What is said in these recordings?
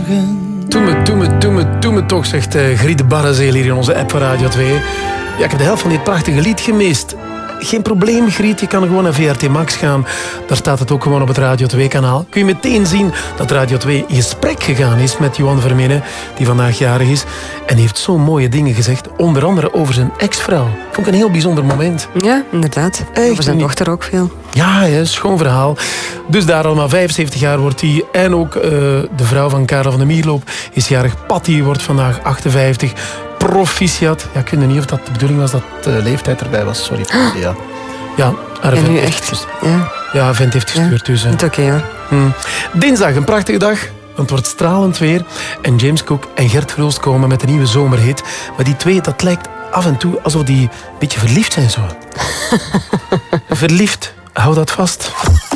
morgen. Doe me toch, zegt Griet de Barrezeel hier in onze app van Radio 2. Ja, ik heb de helft van dit prachtige lied gemist. Geen probleem, Griet. Je kan gewoon naar VRT Max gaan. Daar staat het ook gewoon op het Radio 2-kanaal. Kun je meteen zien dat Radio 2 in gesprek gegaan is met Johan Vermenne, die vandaag jarig is. En die heeft zo mooie dingen gezegd. Onder andere over zijn ex-vrouw. Vond ik een heel bijzonder moment. Ja, inderdaad. Echt, over zijn dochter ook veel. Ja, schoon verhaal. Dus daar allemaal 75 jaar wordt hij. En ook de vrouw van Karel van de Mierloop is jarig. Patty wordt vandaag 58. Proficiat. Ja, ik weet niet of dat de bedoeling was dat de leeftijd erbij was. Sorry. Ja. Ja, en nu echt. Ja, vent heeft gestuurd. Dus, het oké, hoor. Dinsdag, een prachtige dag. Het wordt stralend weer. En James Cook en Gert Verhulst komen met een nieuwe zomerhit. Maar die twee, dat lijkt af en toe alsof die een beetje verliefd zijn zo. Verliefd. Hou dat vast.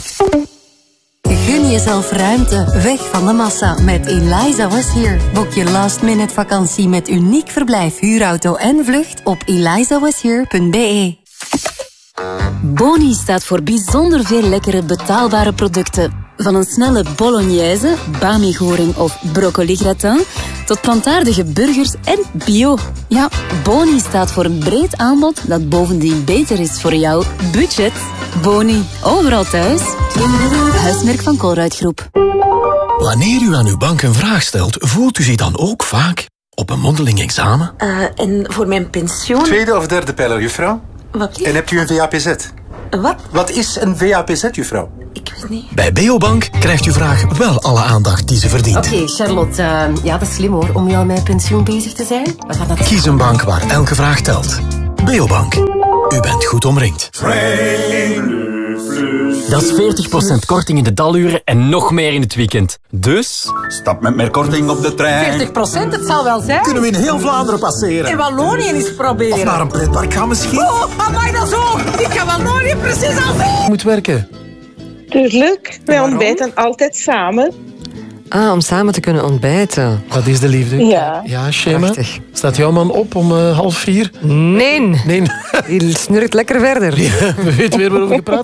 Gun jezelf ruimte, weg van de massa met Eliza Was Here. Boek je last-minute vakantie met uniek verblijf, huurauto en vlucht op elizawashere.be. Boni staat voor bijzonder veel lekkere betaalbare producten. Van een snelle bolognese, bami-goring of broccoli-gratin tot plantaardige burgers en bio. Ja, Boni staat voor een breed aanbod dat bovendien beter is voor jouw budget. Boni, overal thuis. Huismerk van Colruyt Groep. Wanneer u aan uw bank een vraag stelt, voelt u zich dan ook vaak op een mondeling examen? En voor mijn pensioen... Tweede of derde pijler, juffrouw? Wat lief? En hebt u een VAPZ? Wat? Wat is een VAPZ, juffrouw? Ik weet niet. Bij Beobank krijgt uw vraag wel alle aandacht die ze verdient. Oké, Charlotte. Ja, dat is slim hoor, om jou met pensioen bezig te zijn. Kies een bank waar elke vraag telt. Beobank. U bent goed omringd. Dat is 40% korting in de daluren en nog meer in het weekend. Dus... Stap met meer korting op de trein. 40%, het zal wel zijn. Kunnen we in heel Vlaanderen passeren? In Wallonië eens proberen. Of naar een pretpark gaan misschien? Oh, amai, dat zo. Ik ga Wallonië precies al zien. Moet werken. Tuurlijk, wij ontbijten altijd samen. Om samen te kunnen ontbijten. Dat is de liefde. Ja. Ja, Shema. Prachtig. Staat jouw man op om 3:30? Nee. Nee. Die snurkt lekker verder. Ja, we weten weer waarover gepraat.